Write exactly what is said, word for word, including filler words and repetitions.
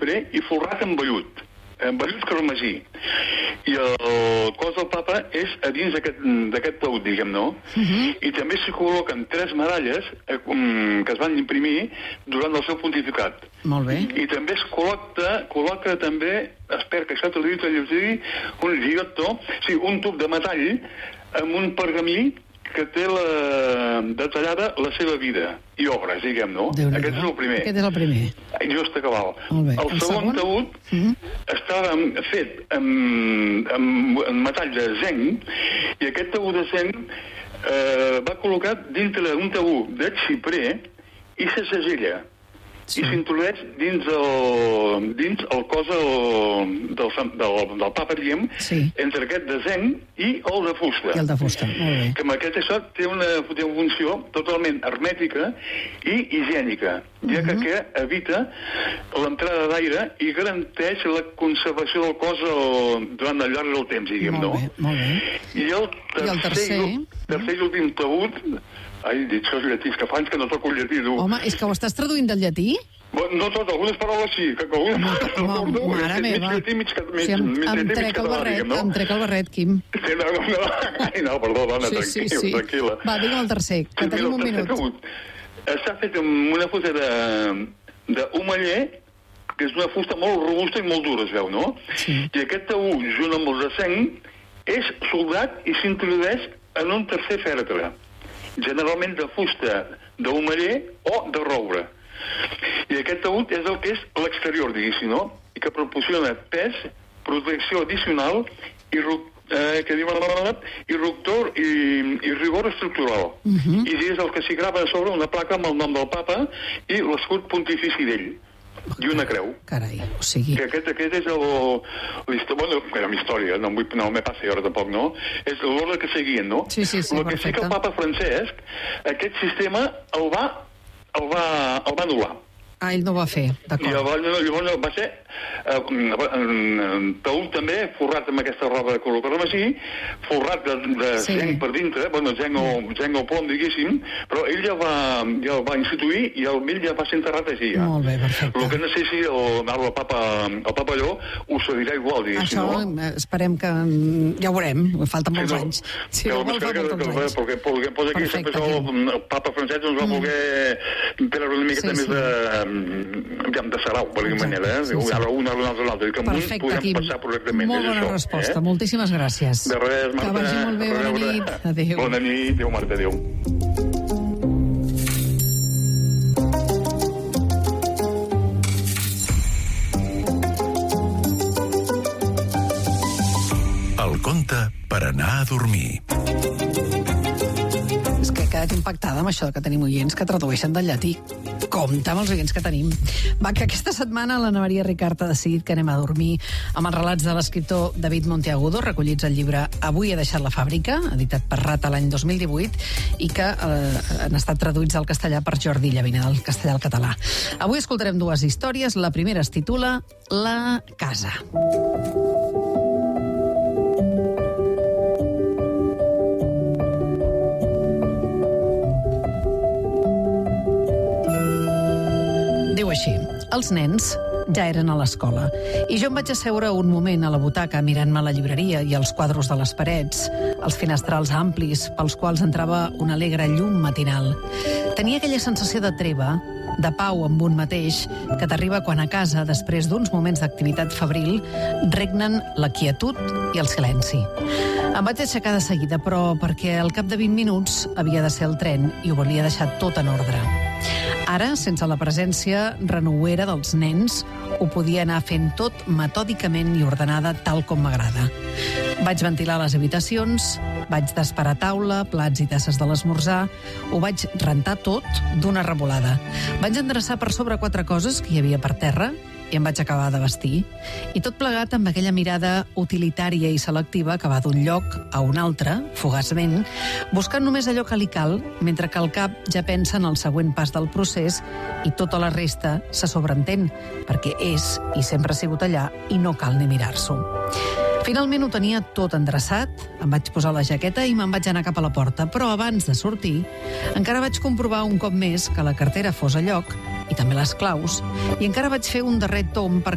xiprer i folrat amb vellut, amb vellut carmesí. I el cos del papa és a dins d'aquest taüt, diguem, no? Uh-huh. I també s'hi col·loquen tres medalles eh, que es van imprimir durant el seu pontificat. Molt bé. I també es col·loca, col·loca també, espero que això te l'he dit, un lligató, sí, un tub de metall amb un pergamí que té la, detallada la seva vida i obres, diguem, no? Aquest és el primer. Aquest és el primer. Just a cabal. El, el segon taüt uh -huh. estava fet amb, amb, amb metall de zinc, i aquest taüt de zinc eh, va col·locat dintre d'un taüt de xiprer i se segella. Sí. I s'introdueix dins el, dins el cos del, del, del, del papa, diguem, sí. entre aquest de zinc i el de fusta. I el de fusta, molt bé. Que amb aquest això té una, té una funció totalment hermètica i higiènica, ja que, uh-huh. que evita l'entrada d'aire i garanteix la conservació del cos el, durant el llarg del temps, diguem, molt no? Bé, molt bé. I el tercer, I el tercer, tercer i últim taüt. Ai, dit això és llatí, que fa anys que no toco el llatí, tu. Home, és que ho estàs traduint del llatí? No tot, algunes paraules sí, que algunes paraules no, mare meva. Mig llatí, mig Em trec el barret, em trec el barret, Quim. Sí, no, no, ai, no, perdó, dona, tranquil·la. Va, digue'm el tercer, que tenim un minut. S'ha fet amb una fusta d'omeller, que és una fusta molt robusta i molt dura, es veu, no? I aquest taüt, junt amb els de zinc, és soldat i s'introdueix en un tercer fèretre, generalment de fusta d'omeller o de roure. I aquest taüt és el que és l'exterior, diguéssim, no? I que proporciona pes, protecció addicional i, eh, que diu, i ruptor i, i rigor estructural. Uh-huh. I és el que s'hi grava a sobre una placa amb el nom del papa i l'escut pontifici d'ell. I una creu. Carai, o sigui... Que aquest, aquest és el... Bueno, era una història, no, vull, no me passa ara tampoc, no? És l'ordre que seguien, no? Sí, sí, sí, el que perfecte. sí que el papa Francesc, aquest sistema el va, el va, el va anul·lar. Ah, ell no ho va fer, d'acord. I llavors va ser eh, taüt també, forrat amb aquesta roba de color carmesí, forrat de, de sí. zinc per dintre, bueno, zinc o, zinc o plom, diguéssim, però ell ja va, ja el va instituir i el mill ja va ser enterrat així, ja. Molt bé, perfecte. El que no sé si el, el, papa, el papa Lleó ho seguirà igual, diguéssim, això, no? esperem que... Ja ho veurem, falten molts sí, no, anys. Sí, no, no, que, que, que, anys. Perquè, perquè posa aquí sempre això, el papa Francesc ens va mm. voler treure una miqueta sí, més sí. de... de sarau, per alguna manera, eh? Sí, sí. Ara una, una altra, l'altra, que amb un podem Quim. Passar correctament. Molt bona això, resposta, eh? moltíssimes gràcies. De res, Marta. Que vagi molt bé, bona nit. Adéu. Bona nit, adéu, Marta, adéu. El conte per anar a dormir. És que he quedat impactada amb això que tenim oients que tradueixen del llatí. Compte amb els oients que tenim. Va, que aquesta setmana l'Anna Maria Ricart ha decidit que anem a dormir amb els relats de l'escriptor David Monteagudo, recollits al llibre Avui he deixat la fàbrica, editat per Rata l'any dos mil divuit, i que eh, han estat traduïts al castellà per Jordi Llavina, del castellà al català. Avui escoltarem dues històries. La primera es titula La casa. Diu així: els nens ja eren a l'escola i jo em vaig asseure un moment a la butaca mirant-me la llibreria i els quadros de les parets, els finestrals amplis pels quals entrava una alegre llum matinal. Tenia aquella sensació de treva, de pau amb un mateix, que t'arriba quan a casa, després d'uns moments d'activitat febril, regnen la quietud i el silenci. Em vaig aixecar de seguida, però perquè al cap de vint minuts havia de ser el tren i ho volia deixar tot en ordre. Ara, sense la presència renouera dels nens, ho podia anar fent tot metòdicament i ordenada tal com m'agrada. Vaig ventilar les habitacions, vaig desparar taula, plats i tasses de l'esmorzar, ho vaig rentar tot d'una revolada. Vaig endreçar per sobre quatre coses que hi havia per terra i em vaig acabar de vestir. I tot plegat amb aquella mirada utilitària i selectiva que va d'un lloc a un altre, fugaçment, buscant només allò que li cal, mentre que el cap ja pensa en el següent pas del procés i tota la resta se sobreentén, perquè és i sempre ha sigut allà i no cal ni mirar-s'ho. Finalment ho tenia tot endreçat, em vaig posar la jaqueta i me'n vaig anar cap a la porta, però abans de sortir encara vaig comprovar un cop més que la cartera fos a lloc i també les claus, i encara vaig fer un darrer tomb per